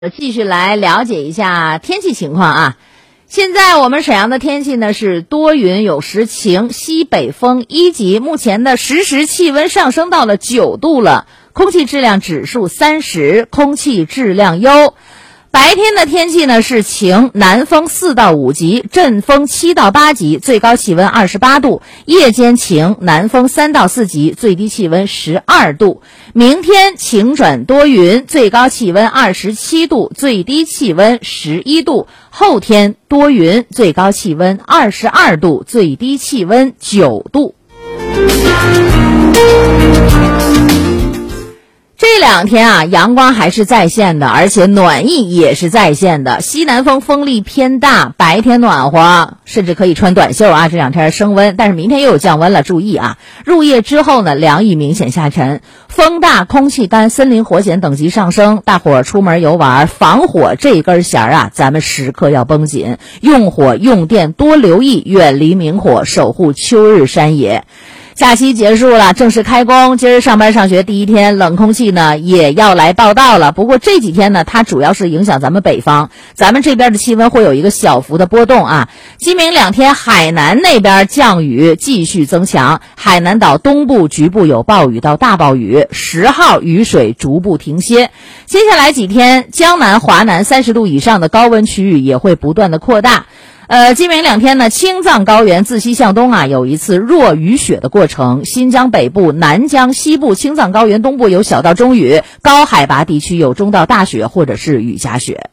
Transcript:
继续来了解一下天气情况啊。现在我们沈阳的天气呢是多云有时晴，西北风1级，目前的实时气温上升到了9度了，空气质量指数30，空气质量优。白天的天气呢是晴，南风4到5级，阵风7到8级，最高气温28度；夜间晴，南风3到4级，最低气温12度。明天晴转多云，最高气温27度，最低气温11度。后天多云，最高气温22度，最低气温9度。这两天啊，阳光还是在线的，而且暖意也是在线的。西南风风力偏大，白天暖和，甚至可以穿短袖啊。这两天升温，但是明天又有降温了，注意啊！入夜之后呢，凉意明显下沉，风大，空气干，森林火险等级上升。大伙儿出门游玩，防火这根弦啊，咱们时刻要绷紧。用火用电多留意，远离明火，守护秋日山野。假期结束了，正式开工。今儿上班上学第一天，冷空气呢也要来报道了。不过这几天呢，它主要是影响咱们北方，咱们这边的气温会有一个小幅的波动啊。今明2天，海南那边降雨继续增强，海南岛东部局部有暴雨到大暴雨，10号雨水逐步停歇。接下来几天，江南、华南30度以上的高温区域也会不断的扩大。今明2天呢，青藏高原自西向东啊，有一次弱雨雪的过程。新疆北部、南疆西部、青藏高原东部有小到中雨，高海拔地区有中到大雪或者是雨夹雪。